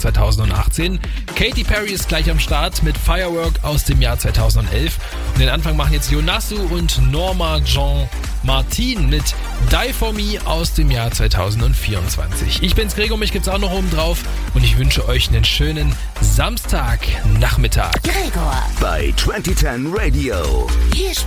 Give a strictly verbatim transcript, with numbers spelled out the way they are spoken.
zweitausendachtzehn. Katy Perry ist gleich am Start mit Firework aus dem Jahr zweitausendelf. Und den Anfang machen jetzt Yonasu und Norma Jean Martin mit Die For Me aus dem Jahr zweitausendvierundzwanzig. Ich bin's Gregor, mich gibt's auch noch oben drauf und ich wünsche euch einen schönen Samstagnachmittag. Gregor bei zwanzig zehn Radio. Hier